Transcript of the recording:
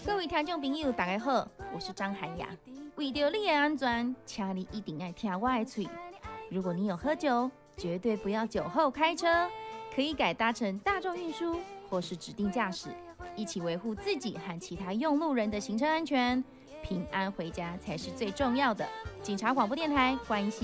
各位听众朋友，大家好，我是张涵雅。为着你的安全，请你一定要听我的嘴。如果你有喝酒，绝对不要酒后开车，可以改搭乘大众运输或是指定驾驶，一起维护自己和其他用路人的行车安全，平安回家才是最重要的。警察广播电台关心